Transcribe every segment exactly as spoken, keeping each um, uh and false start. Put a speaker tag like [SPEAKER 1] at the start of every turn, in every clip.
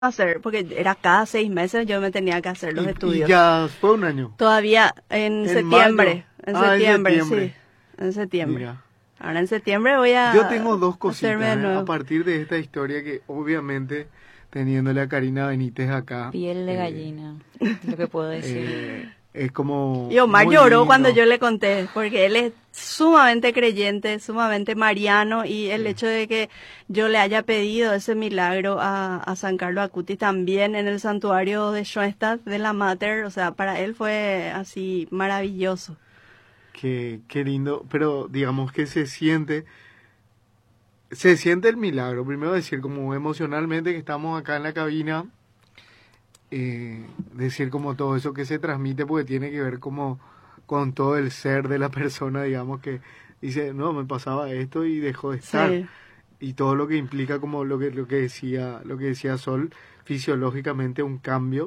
[SPEAKER 1] hacer, porque era cada seis meses yo me tenía que hacer los
[SPEAKER 2] y,
[SPEAKER 1] estudios.
[SPEAKER 2] Y ya fue un año.
[SPEAKER 1] Todavía en,
[SPEAKER 2] ¿En
[SPEAKER 1] septiembre. En
[SPEAKER 2] ah,
[SPEAKER 1] septiembre,
[SPEAKER 2] en septiembre,
[SPEAKER 1] sí. En septiembre.
[SPEAKER 2] Mira.
[SPEAKER 1] Ahora en septiembre voy a
[SPEAKER 2] Yo tengo dos cositas
[SPEAKER 1] hacerme de
[SPEAKER 2] ¿eh?
[SPEAKER 1] nuevo.
[SPEAKER 2] A partir de esta historia que obviamente teniéndole a Karina Benítez acá.
[SPEAKER 3] Piel de
[SPEAKER 2] eh,
[SPEAKER 3] gallina, lo que puedo decir.
[SPEAKER 2] Eh, es como...
[SPEAKER 1] Y Omar
[SPEAKER 2] muy
[SPEAKER 1] lloró
[SPEAKER 2] lindo.
[SPEAKER 1] cuando yo le conté, porque él es sumamente creyente, sumamente mariano, y el
[SPEAKER 2] Sí.
[SPEAKER 1] hecho de que yo le haya pedido ese milagro a, a San Carlos Acutis también en el santuario de Schoenstatt, de la Mater, o sea, para él fue así maravilloso.
[SPEAKER 2] Qué, qué lindo, pero digamos que se siente, se siente el milagro. Primero decir como emocionalmente que estamos acá en la cabina, eh, decir como todo eso que se transmite porque tiene que ver como con todo el ser de la persona, digamos que dice, no, me pasaba esto y dejó de estar.
[SPEAKER 1] Sí.
[SPEAKER 2] Y todo lo que implica como lo que, lo que decía, lo que decía Sol, fisiológicamente un cambio.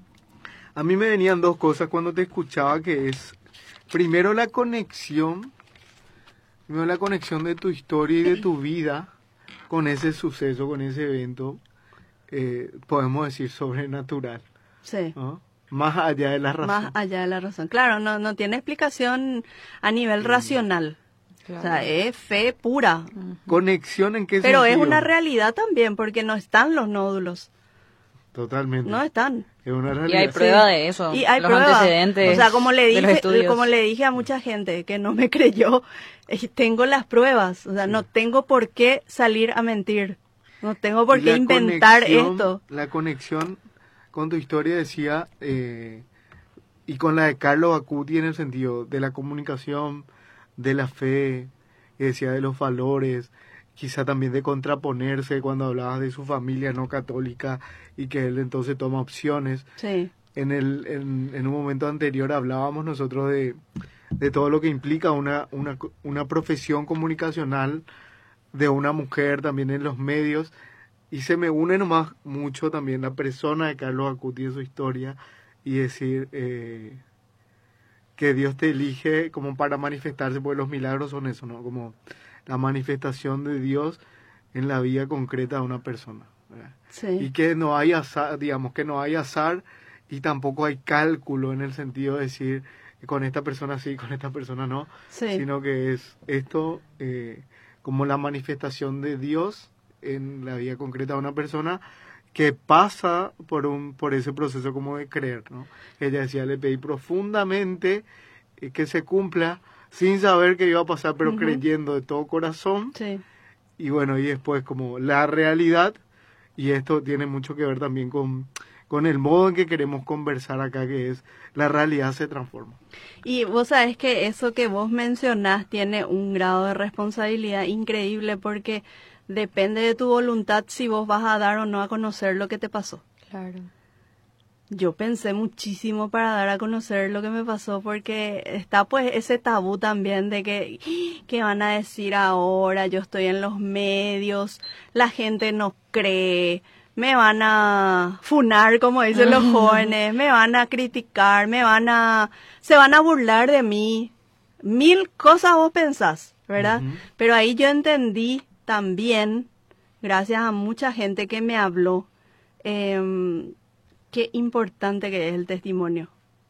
[SPEAKER 2] A mí me venían dos cosas cuando te escuchaba que es primero la conexión, primero la conexión de tu historia y de tu vida con ese suceso, con ese evento, eh, podemos decir sobrenatural,
[SPEAKER 1] Sí.
[SPEAKER 2] ¿no? Más allá de la razón.
[SPEAKER 1] Más allá de la razón. Claro, no, no tiene explicación a nivel racional.
[SPEAKER 3] Claro.
[SPEAKER 1] O sea, es fe pura.
[SPEAKER 2] ¿Conexión en qué
[SPEAKER 1] Pero es
[SPEAKER 2] sentido?
[SPEAKER 1] una realidad también, porque no están los nódulos.
[SPEAKER 2] Totalmente.
[SPEAKER 1] No están.
[SPEAKER 2] Es una
[SPEAKER 3] Y
[SPEAKER 2] realidad.
[SPEAKER 3] hay prueba
[SPEAKER 1] Sí.
[SPEAKER 3] de eso,
[SPEAKER 1] Y hay
[SPEAKER 3] los
[SPEAKER 1] pruebas.
[SPEAKER 3] antecedentes
[SPEAKER 1] O sea, como le
[SPEAKER 3] de los
[SPEAKER 1] dije,
[SPEAKER 3] estudios.
[SPEAKER 1] como le dije a mucha gente que no me creyó, eh, tengo las pruebas. O sea,
[SPEAKER 2] Sí.
[SPEAKER 1] no tengo por qué salir a mentir. No tengo por
[SPEAKER 2] Y
[SPEAKER 1] qué
[SPEAKER 2] la
[SPEAKER 1] inventar
[SPEAKER 2] conexión-
[SPEAKER 1] esto.
[SPEAKER 2] La conexión con tu historia decía, eh, y con la de Carlos Acutis en el sentido de la comunicación, de la fe, que decía de los valores, quizá también de contraponerse cuando hablabas de su familia no católica y que él entonces toma opciones.
[SPEAKER 1] Sí,
[SPEAKER 2] En, el, en, en un momento anterior hablábamos nosotros de, de todo lo que implica una, una, una profesión comunicacional de una mujer también en los medios, y se me une nomás mucho también la persona de Carlos Acutis en su historia y decir eh, que Dios te elige como para manifestarse, porque los milagros son eso, ¿no? Como la manifestación de Dios en la vida concreta de una persona, ¿verdad?
[SPEAKER 1] sí.
[SPEAKER 2] Y que no hay azar, digamos que no hay azar y tampoco hay cálculo en el sentido de decir con esta persona sí, con esta persona no,
[SPEAKER 1] Sí.
[SPEAKER 2] sino que es esto eh, como la manifestación de Dios en la vida concreta de una persona que pasa por un por ese proceso como de creer, ¿no? Ella decía, le pedí profundamente eh, que se cumpla sin saber qué iba a pasar, pero
[SPEAKER 1] Ujú.
[SPEAKER 2] creyendo de todo corazón.
[SPEAKER 1] Sí.
[SPEAKER 2] Y bueno, y después como la realidad, y esto tiene mucho que ver también con, con el modo en que queremos conversar acá, que es la realidad se transforma.
[SPEAKER 1] Y vos sabés que eso que vos mencionás tiene un grado de responsabilidad increíble, porque depende de tu voluntad si vos vas a dar o no a conocer lo que te pasó.
[SPEAKER 3] Claro.
[SPEAKER 1] Yo pensé muchísimo para dar a conocer lo que me pasó, porque está pues ese tabú también de que, ¿qué van a decir ahora? Yo estoy en los medios, la gente no cree, me van a funar, como dicen los jóvenes, me van a criticar, me van a, se van a burlar de mí. Mil cosas vos pensás, ¿verdad?
[SPEAKER 2] Ujú.
[SPEAKER 1] Pero ahí yo entendí también, gracias a mucha gente que me habló, eh, qué importante que es el testimonio.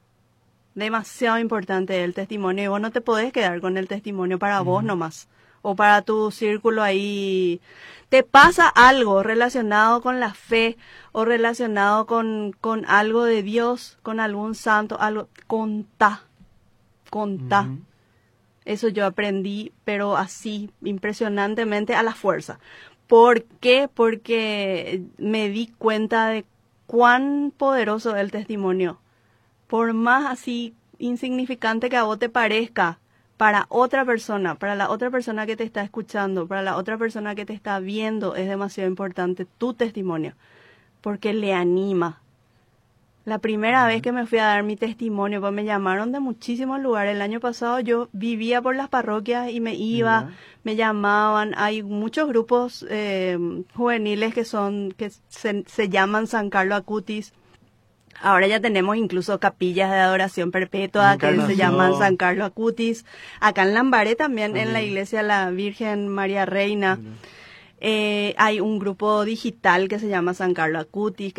[SPEAKER 1] Demasiado importante es el testimonio. Y vos no te podés quedar con el testimonio para vos nomás. O para tu círculo ahí. Te pasa algo relacionado con la fe o relacionado con, con algo de Dios, con algún santo, algo. Contá. Contá.
[SPEAKER 2] Ujú.
[SPEAKER 1] Eso yo aprendí, pero así, impresionantemente a la fuerza. ¿Por qué? Porque me di cuenta de cuán poderoso es el testimonio. Por más así insignificante que a vos te parezca, para otra persona, para la otra persona que te está escuchando, para la otra persona que te está viendo, es demasiado importante tu testimonio, porque le anima. La primera vez que me fui a dar mi testimonio, pues me llamaron de muchísimos lugares. El año pasado yo vivía por las parroquias y me iba,
[SPEAKER 2] Ya.
[SPEAKER 1] me llamaban. Hay muchos grupos eh, juveniles que son que se, se llaman San Carlos Acutis. Ahora ya tenemos incluso capillas de adoración perpetua que se
[SPEAKER 2] Encarnación.
[SPEAKER 1] llaman San Carlos Acutis. Acá en Lambaré también, en la
[SPEAKER 2] También.
[SPEAKER 1] iglesia La Virgen María Reina.
[SPEAKER 2] Mira.
[SPEAKER 1] Eh, hay un grupo digital que se llama San Carlos Acutis,